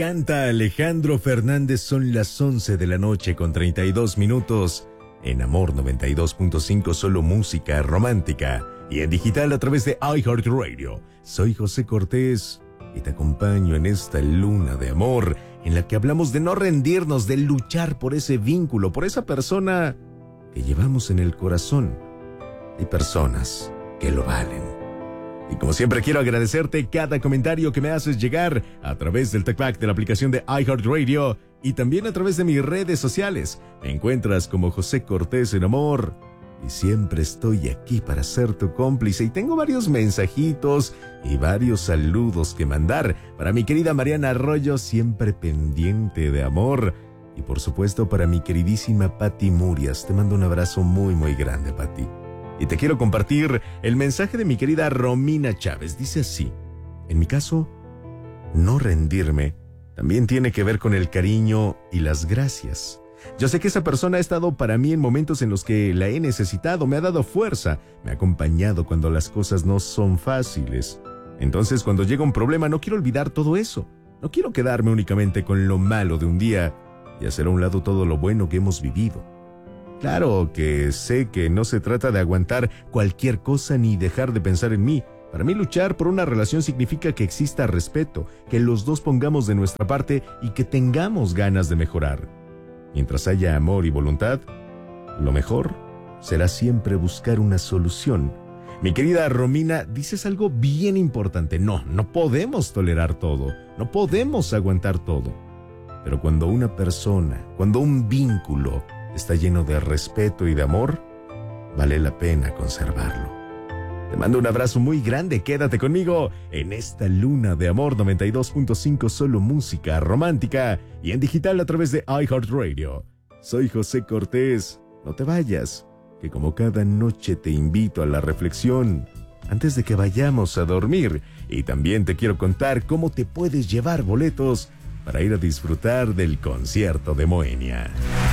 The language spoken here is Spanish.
Canta Alejandro Fernández, son las 11 de la noche con 32 minutos. En Amor 92.5, solo música romántica. Y en digital a través de iHeartRadio. Soy José Cortés y te acompaño en esta luna de amor en la que hablamos de no rendirnos, de luchar por ese vínculo, por esa persona que llevamos en el corazón. Hay personas que lo valen. Y como siempre quiero agradecerte cada comentario que me haces llegar a través del TalkBack de la aplicación de iHeartRadio y también a través de mis redes sociales. Me encuentras como José Cortés en Amor y siempre estoy aquí para ser tu cómplice. Y tengo varios mensajitos y varios saludos que mandar para mi querida Mariana Arroyo, siempre pendiente de amor. Y por supuesto para mi queridísima Pati Murias. Te mando un abrazo muy muy grande, Pati. Y te quiero compartir el mensaje de mi querida Romina Chávez. Dice así: en mi caso, no rendirme también tiene que ver con el cariño y las gracias. Yo sé que esa persona ha estado para mí en momentos en los que la he necesitado, me ha dado fuerza, me ha acompañado cuando las cosas no son fáciles. Entonces, cuando llega un problema, no quiero olvidar todo eso. No quiero quedarme únicamente con lo malo de un día y hacer a un lado todo lo bueno que hemos vivido. Claro que sé que no se trata de aguantar cualquier cosa ni dejar de pensar en mí. Para mí luchar por una relación significa que exista respeto, que los dos pongamos de nuestra parte y que tengamos ganas de mejorar. Mientras haya amor y voluntad, lo mejor será siempre buscar una solución. Mi querida Romina, dices algo bien importante. No podemos tolerar todo, no podemos aguantar todo. Pero cuando una persona, cuando un vínculo está lleno de respeto y de amor, vale la pena conservarlo. Te mando un abrazo muy grande, quédate conmigo en esta luna de amor 92.5, solo música romántica y en digital a través de iHeartRadio. Soy José Cortés, no te vayas, que como cada noche te invito a la reflexión antes de que vayamos a dormir, y también te quiero contar cómo te puedes llevar boletos para ir a disfrutar del concierto de Moenia.